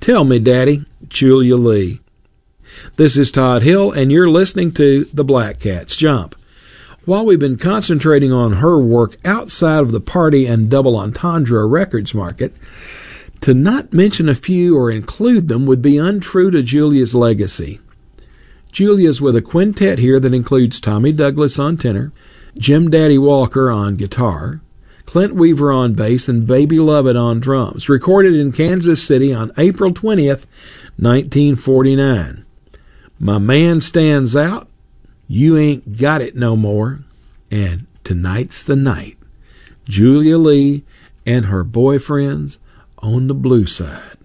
Tell Me Daddy, Julia Lee. This is Todd Hill, and you're listening to The Black Cats Jump. While we've been concentrating on her work outside of the party and double entendre records market, to not mention a few or include them would be untrue to Julia's legacy. Julia's with a quintet here that includes Tommy Douglas on tenor, Jim Daddy Walker on guitar, Clint Weaver on bass, and Baby Lovett on drums, recorded in Kansas City on April 20th, 1949. My Man Stands Out, You Ain't Got It No More, and Tonight's the Night. Julia Lee and her boyfriends on the blue side.